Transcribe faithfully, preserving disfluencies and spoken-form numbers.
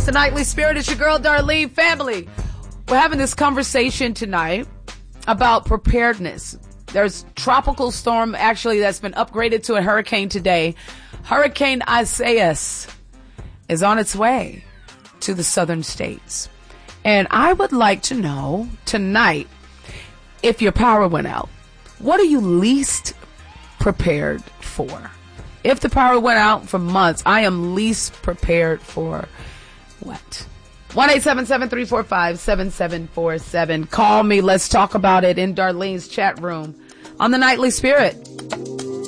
It's the Nightly Spirit. It's your girl, Darlene. Family, we're having this conversation tonight about preparedness. There's tropical storm, actually, that's been upgraded to a hurricane today. Hurricane Isaias is on its way to the southern states. And I would like to know tonight, if your power went out, what are you least prepared for? If the power went out for months, I am least prepared for what? one eight seven seven, three four five, seven seven four seven. Call me. Let's talk about it in Darlene's chat room on the Nightly Spirit.